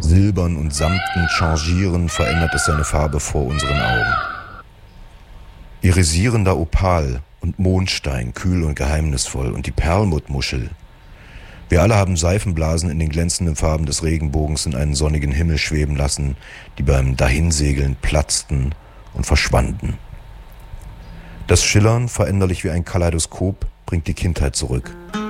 Silbern und Samten changieren, verändert es seine Farbe vor unseren Augen. Irisierender Opal und Mondstein, kühl und geheimnisvoll, und die Perlmuttmuschel. Wir alle haben Seifenblasen in den glänzenden Farben des Regenbogens in einen sonnigen Himmel schweben lassen, die beim Dahinsegeln platzten und verschwanden. Das Schillern, veränderlich wie ein Kaleidoskop, bringt die Kindheit zurück.